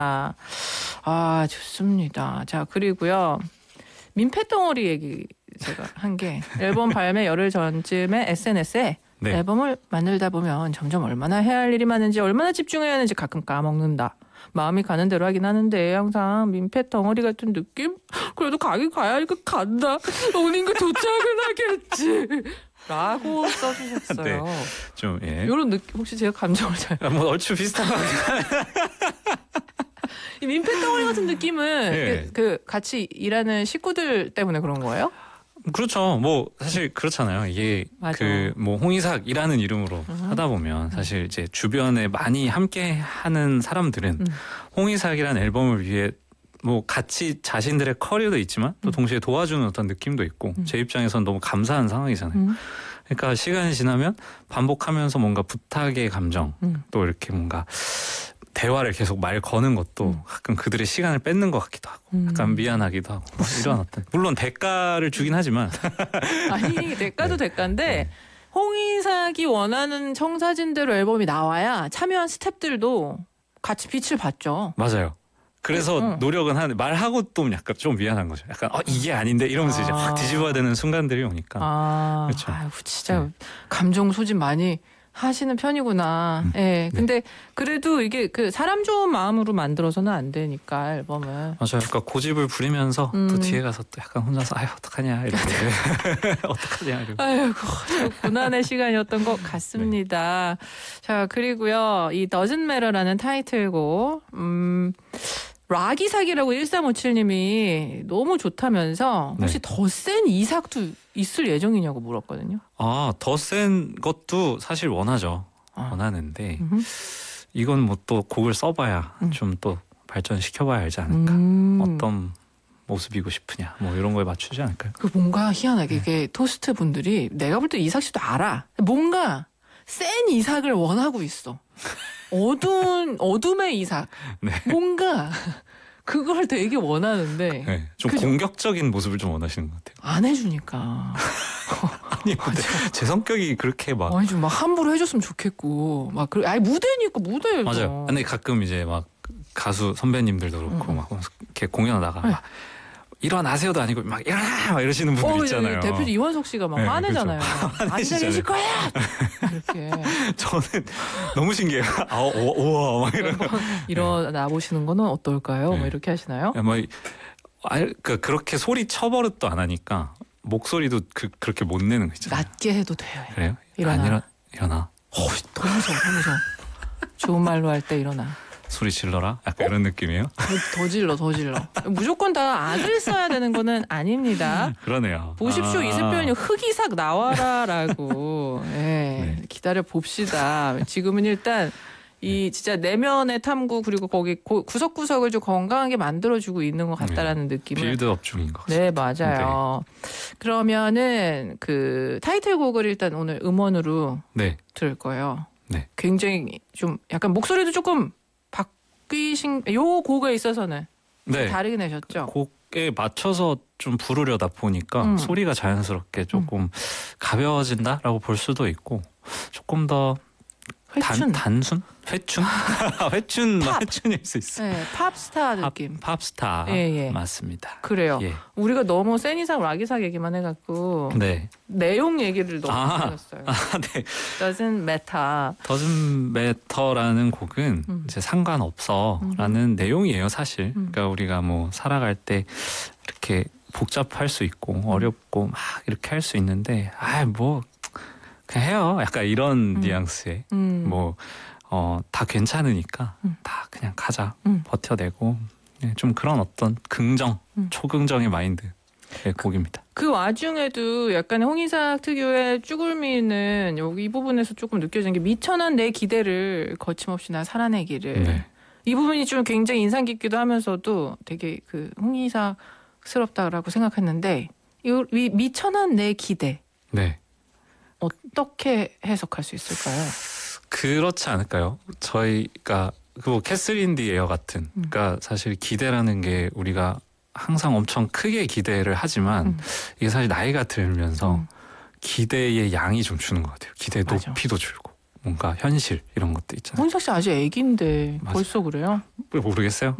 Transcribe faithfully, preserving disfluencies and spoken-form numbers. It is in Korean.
아, 아 좋습니다. 자 그리고요 민폐덩어리 얘기 제가 한 게 앨범 발매 열흘 전쯤에 에스엔에스에 네. 앨범을 만들다 보면 점점 얼마나 해야 할 일이 많은지 얼마나 집중해야 하는지 가끔 까먹는다. 마음이 가는 대로 하긴 하는데 항상 민폐덩어리 같은 느낌? 그래도 가긴 가야 하니까 간다. 어딘가 도착은 하겠지. 라고 써주셨어요. 네, 좀 예. 이런 느낌 혹시 제가 감정을 잘... 아, 뭐 얼추 비슷한 것 같아요. 이 민폐덩어리 같은 느낌은 네. 그, 그 같이 일하는 식구들 때문에 그런 거예요? 그렇죠. 뭐 사실 그렇잖아요. 이게 맞아. 그 뭐 홍이삭이라는 이름으로 음. 하다 보면 사실 이제 주변에 많이 함께 하는 사람들은 음. 홍이삭이라는 앨범을 위해 뭐 같이 자신들의 커리어도 있지만 또 음. 동시에 도와주는 어떤 느낌도 있고 음. 제 입장에서는 너무 감사한 상황이잖아요. 음. 그러니까 시간이 지나면 반복하면서 뭔가 부탁의 감정 음. 또 이렇게 뭔가 대화를 계속 말 거는 것도 음. 가끔 그들의 시간을 뺏는 것 같기도 하고 음. 약간 미안하기도 하고 뭐 이런 어떤 물론 대가를 주긴 하지만 아니 대가도 네. 대가인데 네. 홍이삭이 원하는 청사진대로 앨범이 나와야 참여한 스태프들도 같이 빛을 봤죠. 맞아요. 그래서 응. 노력은 하는데 말하고 또 약간 좀 미안한 거죠. 약간 어 이게 아닌데 이러면서 아. 이제 확 뒤집어야 되는 순간들이 오니까. 아, 그렇죠. 아유, 진짜 네. 감정 소진 많이 하시는 편이구나. 음. 예. 네. 근데 그래도 이게 그 사람 좋은 마음으로 만들어서는 안 되니까 앨범을. 맞아요. 그러니까 고집을 부리면서 음. 또 뒤에 가서 또 약간 혼자서 아유 어떡하냐 이렇게 어떡하냐 이러고. 아이고 고난의 시간이었던 것 같습니다. 자 그리고요 이 Doesn't Matter라는 타이틀곡 음, 락이삭이라고 일삼오칠님이 너무 좋다면서 혹시 네. 더 센 이삭도 있을 예정이냐고 물었거든요. 아, 더 센 것도 사실 원하죠. 아. 원하는데 음흠. 이건 뭐 또 곡을 써봐야 음. 좀 또 발전시켜봐야 알지 않을까. 음. 어떤 모습이고 싶으냐 뭐 이런 거에 맞추지 않을까요? 그 뭔가 희한하게 네. 이게 토스트 분들이 내가 볼 때 이삭 씨도 알아. 뭔가 센 이삭을 원하고 있어. 어두운 어둠의 이삭. 네. 뭔가 그걸 되게 원하는데 네, 좀 그죠? 공격적인 모습을 좀 원하시는 것 같아요. 안 해주니까. 아니 근데 제 성격이 그렇게 막 아니 좀 막 함부로 해줬으면 좋겠고 막 그 아니 무대니까 무대에서. 맞아요. 근데 가끔 이제 막 가수 선배님들도 그렇고 음. 막 이렇게 공연하다가 네. 막 일어나세요도 아니고 막 일어나 막 이러시는 분들 어, 있잖아요. 대표 이원석 씨가 막 네, 화내잖아요. 그렇죠. 앉아 계실 거야. 이렇게 저는 너무 신기해요. 아, 오, 우와 막 이런. 한번 일어나 보시는 거는 어떨까요? 네. 뭐 이렇게 하시나요? 뭐 아, 그 그렇게 소리 쳐버릇도 안 하니까 목소리도 그 그렇게 못 내는 거 있잖아요. 낮게 해도 돼요. 그래요? 일어나. 안 일어 일어나. 어, 더 무서워, 더 무서워. 좋은 말로 할 때 일어나. 소리 질러라. 약간 이런 느낌이에요. 더, 더 질러, 더 질러. 무조건 다 악을 써야 되는 거는 아닙니다. 그러네요. 보십시오. 아. 이슬표님 흑이삭 나와라라고. 예, 네. 기다려 봅시다. 지금은 일단 이 진짜 내면의 탐구 그리고 거기 고, 구석구석을 좀 건강하게 만들어주고 있는 것 같다라는 느낌을. 빌드업 중인 것 같습니다. 네, 맞아요. 그러면은 그 타이틀곡을 일단 오늘 음원으로 네. 들을 거예요. 네. 굉장히 좀 약간 목소리도 조금 바뀌신 요 곡에 있어서는 네. 다르게 내셨죠? 곡에 맞춰서 좀 부르려다 보니까 음. 소리가 자연스럽게 조금 가벼워진다라고 볼 수도 있고 조금 더 회춘. 단, 단순? 회춘? 회춘, 팝. 회춘일 수 있어요. 네, 팝스타 느낌. 팝, 팝스타 예, 예. 맞습니다. 그래요. 예. 우리가 너무 센 이삭 락이삭 얘기만 해갖고 네. 내용 얘기를 너무 아. 해줬어요. 아, 네. Doesn't matter. Doesn't Matter라는 곡은 음. 이제 상관없어라는 내용이에요, 사실. 음. 그러니까 우리가 뭐 살아갈 때 이렇게 복잡할 수 있고 음. 어렵고 막 이렇게 할 수 있는데, 아, 뭐 그냥 해요. 약간 이런 음. 뉘앙스에 음. 뭐 어, 다 괜찮으니까 음. 다 그냥 가자, 음. 버텨내고 네, 좀 그런 어떤 긍정, 음. 초긍정의 마인드의 곡입니다. 그 와중에도 약간 홍이삭 특유의 쭈글미는 여기 이 부분에서 조금 느껴진 게 미천한 내 기대를 거침없이 나 살아내기를. 네. 이 부분이 좀 굉장히 인상 깊기도 하면서도 되게 그 홍이삭스럽다라고 생각했는데 이, 이 미천한 내 기대 네. 어떻게 해석할 수 있을까요? 그렇지 않을까요? 저희가 그 캐슬린 디 에어 같은, 음. 그러니까 사실 기대라는 게 우리가 항상 엄청 크게 기대를 하지만 음. 이게 사실 나이가 들면서 음. 기대의 양이 좀 주는 것 같아요. 기대 맞아. 높이도 줄고 뭔가 현실 이런 것도 있잖아요. 혼석 씨 아직 애기인데 맞아요. 벌써 그래요? 모르겠어요.